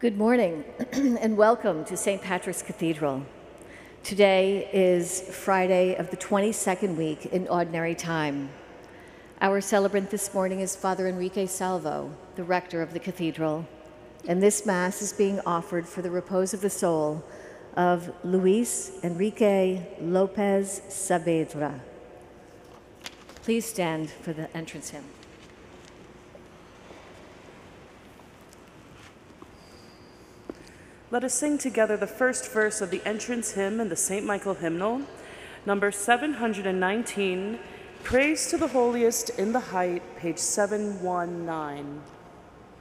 Good morning and welcome to St. Patrick's Cathedral. Today is Friday of the 22nd week in Ordinary Time. Our celebrant this morning is Father Enrique Salvo, the rector of the cathedral, and this Mass is being offered for the repose of the soul of Luis Enrique Lopez Saavedra. Please stand for the entrance hymn. Let us sing together the first verse of the entrance hymn in the St. Michael hymnal, number 719, Praise to the Holiest in the Height, page 719.